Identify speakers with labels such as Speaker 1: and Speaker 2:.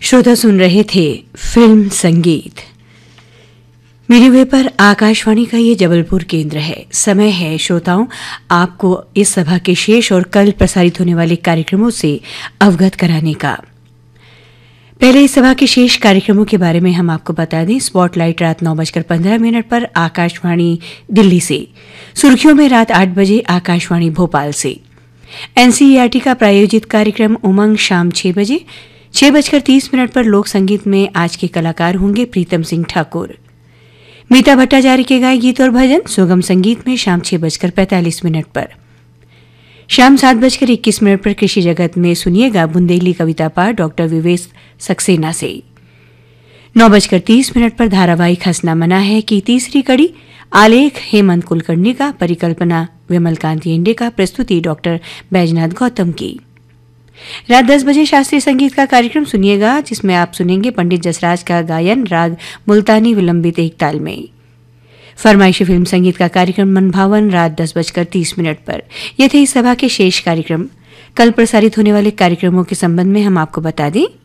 Speaker 1: श्रोता सुन रहे थे फिल्म संगीत। मीडिया वेव पर आकाशवाणी का ये जबलपुर केंद्र है। समय है श्रोताओं आपको इस सभा के शेष और कल प्रसारित होने वाले कार्यक्रमों से अवगत कराने का। पहले इस सभा के शेष कार्यक्रमों के बारे में हम आपको बता दें। स्पॉटलाइट रात 9:15 पर आकाशवाणी दिल्ली से, सुर्खियों में रात 8 बजे आकाशवाणी भोपाल से। एनसीईआरटी का प्रायोजित कार्यक्रम उमंग शाम 6 बजे। 6:30 पर लोक संगीत में आज के कलाकार होंगे प्रीतम सिंह ठाकुर। मीता भट्टाचार्य के गाए गीत और भजन सुगम संगीत में शाम 6:45 पर। शाम 7:21 पर कृषि जगत में सुनिएगा बुंदेली कविता पाठ डॉक्टर विवेक सक्सेना से। 9:30 पर धारावाहिक हंसना मना है की तीसरी कड़ी, आलेख हेमंत कुलकर्णी का, परिकल्पना विमलकांत येंडे का, प्रस्तुति डॉक्टर बैजनाथ गौतम की। रात 10 बजे शास्त्रीय संगीत का कार्यक्रम सुनिएगा जिसमें आप सुनेंगे पंडित जसराज का गायन राग मुल्तानी विलंबित एक ताल में। फरमाइशी फिल्म संगीत का कार्यक्रम मनभावन रात 10:30 पर। ये थे इस सभा के शेष कार्यक्रम। कल प्रसारित होने वाले कार्यक्रमों के संबंध में हम आपको बता दें।